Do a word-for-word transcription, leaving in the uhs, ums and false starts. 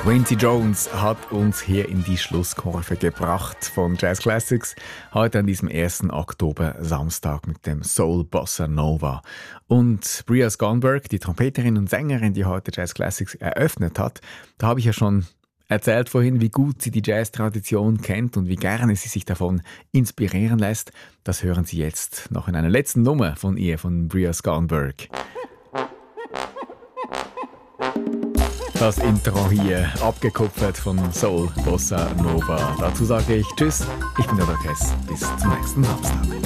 Quincy Jones hat uns hier in die Schlusskurve gebracht von Jazz Classics. Heute an diesem ersten Oktober Samstag mit dem Soul Bossa Nova. Und Bria Skonberg, die Trompeterin und Sängerin, die heute Jazz Classics eröffnet hat, da habe ich ja schon erzählt vorhin, wie gut sie die Jazz-Tradition kennt und wie gerne sie sich davon inspirieren lässt. Das hören Sie jetzt noch in einer letzten Nummer von ihr, von Bria Skonberg. Das Intro hier, abgekupfert von Soul Bossa Nova. Dazu sage ich Tschüss, ich bin der Doc Hess. Bis zum nächsten Samstag.